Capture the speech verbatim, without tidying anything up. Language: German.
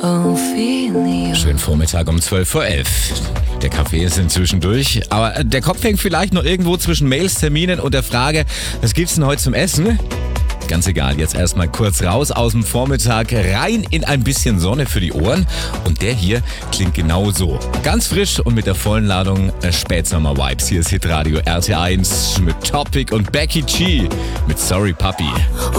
Ophelia. Schönen Vormittag um zwölf vor elf. Der Kaffee ist inzwischen durch, aber der Kopf hängt vielleicht noch irgendwo zwischen Mails, Terminen und der Frage, was gibt's denn heute zum Essen? Ganz egal, jetzt erstmal kurz raus aus dem Vormittag, rein in ein bisschen Sonne für die Ohren. Und der hier klingt genau so. Ganz frisch und mit der vollen Ladung Spätsommer-Vibes. Hier ist Hitradio R T eins mit Topic und Becky G mit Sorry Puppy.